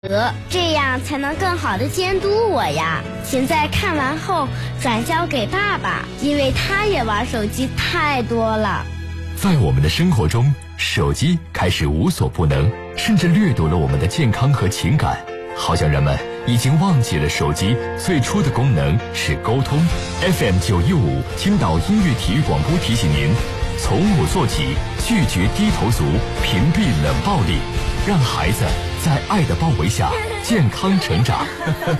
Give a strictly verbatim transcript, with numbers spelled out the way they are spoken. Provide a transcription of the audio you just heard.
得，这样才能更好的监督我呀。请在看完后转交给爸爸，因为他也玩手机太多了。 在我们的生活中，手机开始无所不能，甚至掠夺了我们的健康和情感，好像人们已经忘记了手机最初的功能是沟通。 F M 九一五青岛音乐体育广播提醒您，从我做起，拒绝低头族，屏蔽冷暴力，让孩子在爱的包围下健康成长。